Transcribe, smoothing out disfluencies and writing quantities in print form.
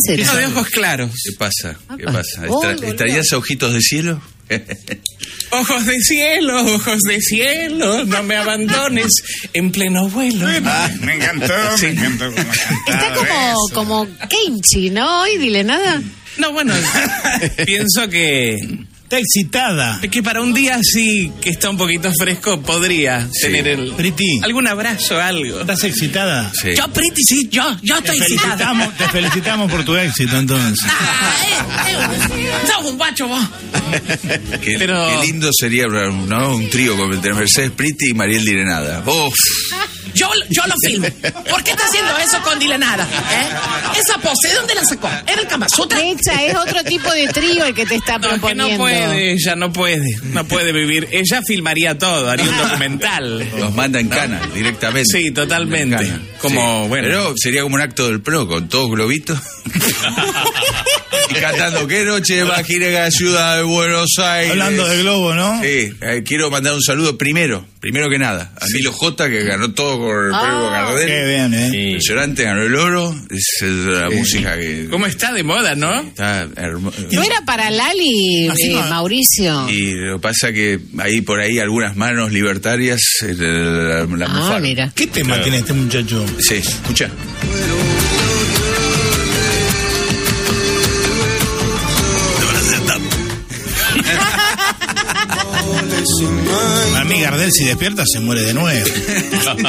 era? No, de ojos claros. ¿Qué pasa? ¿Qué Apa. pasa? Oh, ¿Estarías a ojitos de cielo? Ojos de cielo, no me abandones en pleno vuelo. Me encantó, me encantó. Está como Kenchi, ¿no? Hoy dile nada. No, bueno, pienso que Está excitada. para un día así que está un poquito fresco podría tener Priti, algún abrazo, algo. ¿estás excitada? Sí. Yo, Priti, sí, yo estoy excitada. Te felicitamos por tu éxito, entonces. Sos un guacho vos. Qué, Pero- qué lindo sería, ¿no? Un trío con Mercedes Priti y Mariel Direnada. ¡Uf! Yo lo filmo. ¿Por qué está haciendo eso con Dilenada? Esa pose, ¿de dónde la sacó? ¿Era el Kama Sutra? Mecha, es otro tipo de trío el que te está No, que proponiendo. no puede, ella no puede vivir. Ella filmaría todo, haría un documental. Los manda en cana directamente. Sí, totalmente. En cana. Como, Sí. bueno. Pero sería como un acto del PRO, con todos globitos. Y cantando, qué noche imagine la ciudad de Buenos Aires. Hablando de globo, ¿no? Sí, quiero mandar un saludo primero que nada. A Milo J, que ganó todo con el premio Gardel. Qué bien, Impresionante, ganó el oro. Es la música que ¿Cómo está de moda, no? está hermosa. ¿No era para Lali, Así no. Mauricio? Y lo que pasa que hay por ahí algunas manos libertarias la mufaron. Mira. ¿Qué tema tiene este muchacho? Sí, escucha. Para mí Gardel si despierta se muere de nuevo.